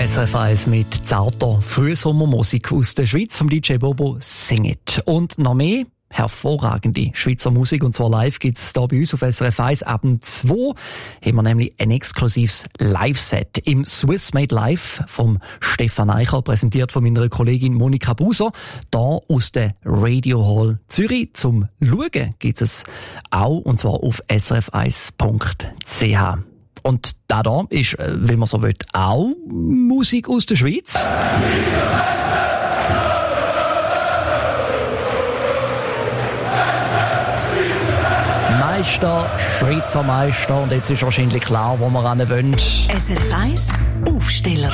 SRF 1 mit zarter Frühsommermusik aus der Schweiz vom DJ Bobo Sing It. Und noch mehr hervorragende Schweizer Musik, und zwar live gibt's da bei uns auf SRF 1 ab 2 haben wir nämlich ein exklusives Live-Set im Swiss Made Live vom Stefan Eicher, präsentiert von meiner Kollegin Monika Buser, da aus der Radio Hall Zürich. Zum Schauen gibt's es auch, und zwar auf srf1.ch. Und da ist, wenn man so will, auch Musik aus der Schweiz. Meister, Schweizer Meister, und jetzt ist wahrscheinlich klar, wo wir ran wollen. SRF 1 Aufsteller.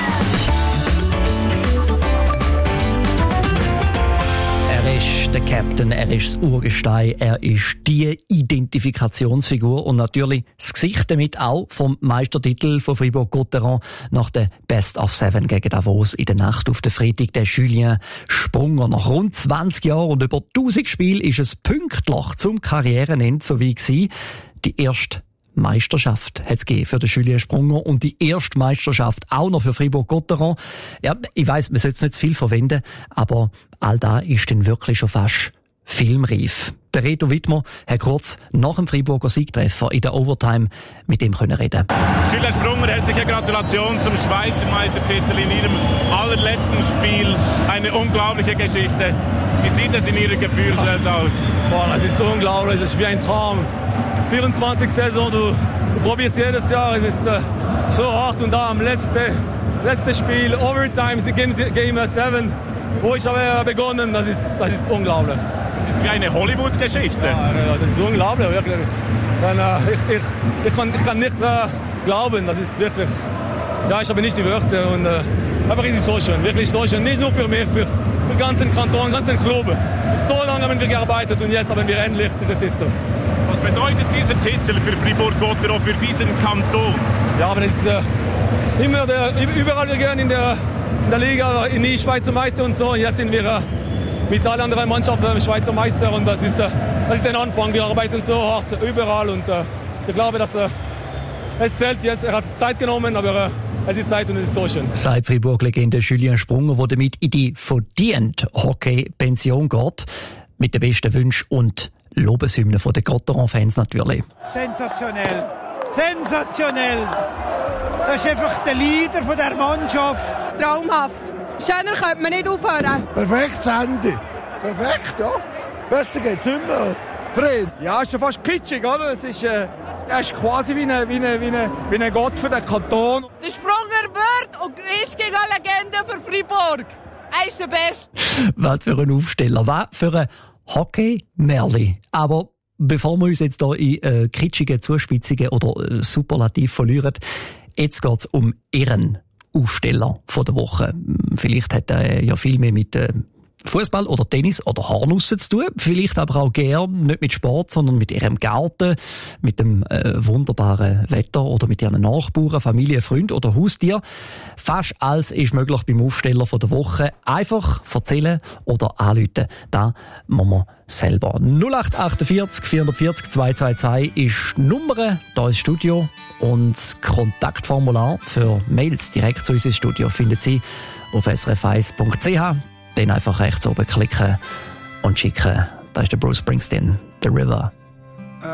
Er ist der Captain, er ist das Urgestein, er ist die Identifikationsfigur und natürlich das Gesicht damit auch vom Meistertitel von Fribourg-Gotteron nach der Best of 7 gegen Davos in der Nacht auf den Freitag, der Julien Sprunger. Nach rund 20 Jahren und über 1000 Spielen ist es pünktlich zum Karrierenende so wie gewesen. Die erste Meisterschaft hat es gegeben für den Julien Sprunger und die erste Meisterschaft auch noch für Fribourg-Gotteron. Ja, ich weiss, man sollte es nicht zu viel verwenden, aber all da ist dann wirklich schon fast filmreif. Der Reto Wittmer hat kurz nach dem Freiburger Siegtreffer in der Overtime mit ihm reden. Julien Sprunger, herzliche Gratulation zum Schweizer Meistertitel in Ihrem allerletzten Spiel. Eine unglaubliche Geschichte. Wie sieht es in Ihrer Gefühlswelt aus? Boah, das ist so unglaublich, das ist wie ein Traum. 24 Saison, du probierst jedes Jahr, es ist so hart, und da am letzte Spiel, Overtime, Game 7, wo ich habe begonnen, das ist unglaublich. Das ist wie eine Hollywood-Geschichte. Ja, das ist unglaublich, wirklich. Ich kann nicht glauben, das ist wirklich, ja, ich habe nicht die Wörter, und aber es ist so schön, wirklich so schön, nicht nur für mich, für den ganzen Kanton, den ganzen Club. So lange haben wir gearbeitet und jetzt haben wir endlich diesen Titel. Was bedeutet dieser Titel für Fribourg-Gotteron, für diesen Kanton? Ja, aber es ist überall, wir gehen in der Liga, in die Schweizer Meister und so. Und jetzt sind wir mit allen anderen Mannschaften Schweizer Meister, und das ist der Anfang. Wir arbeiten so hart überall, und ich glaube, dass es zählt jetzt. Er hat Zeit genommen, aber es ist Zeit und es ist so schön. Seit Fribourg-Legende Julien Sprunger, der damit in die verdiente Hockey-Pension geht, mit den besten Wünschen und Lobeshymnen von den Gotteron-Fans natürlich. Sensationell. Sensationell. Das ist einfach der Leader von der Mannschaft. Traumhaft. Schöner könnte man nicht aufhören. Perfektes Ende. Perfekt, ja. Besser geht's nicht mehr. Fred. Ja, ist schon fast kitschig, oder? Er ist quasi wie ein Gott für den Kanton. Der Sprunger wird und ist gegen eine Legende für Fribourg. Er ist der Beste. Was für ein Aufsteller, was für ein Hockey-Merli. Aber bevor wir uns jetzt hier in kitschige Zuspitzungen oder Superlativ verlieren, jetzt geht's um Ihren Aufsteller von der Woche. Vielleicht hat er ja viel mehr mit Fußball oder Tennis oder Haarnussen zu tun. Vielleicht aber auch gern nicht mit Sport, sondern mit ihrem Garten, mit dem wunderbaren Wetter oder mit ihren Nachbarn, Familie, Freund oder Haustier. Fast alles ist möglich beim Aufsteller von der Woche. Einfach erzählen oder anrufen. Da muss man selber. 0848 440 222 ist die Nummer da ins Studio, und das Kontaktformular für Mails direkt zu uns ins Studio findet Sie auf srf1.ch. Dann einfach rechts oben klicken und schicken. Da ist der Bruce Springsteen, The River.